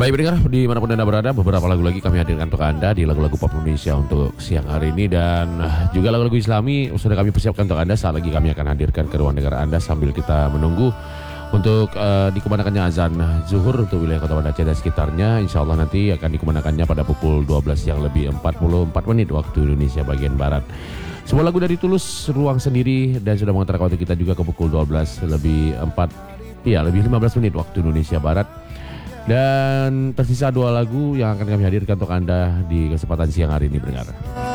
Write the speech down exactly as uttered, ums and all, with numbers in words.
Baik pendengar, dimanapun Anda berada, beberapa lagu lagi kami hadirkan untuk Anda di lagu-lagu pop Indonesia untuk siang hari ini. Dan juga lagu-lagu Islami sudah kami persiapkan untuk Anda. Saat lagi kami akan hadirkan ke ruang dengar Anda sambil kita menunggu untuk uh, dikumandangkannya azan zuhur untuk wilayah Kota Banda Aceh dan sekitarnya. Insya Allah nanti akan dikumandangkannya pada pukul dua belas yang lebih empat puluh empat menit waktu Indonesia bagian Barat. Sebuah lagu dari Tulus, Ruang Sendiri, dan sudah mengantar waktu kita juga ke pukul dua belas lebih empat, ya lebih lima belas menit waktu Indonesia Barat. Dan tersisa dua lagu yang akan kami hadirkan untuk Anda di kesempatan siang hari ini, pendengar.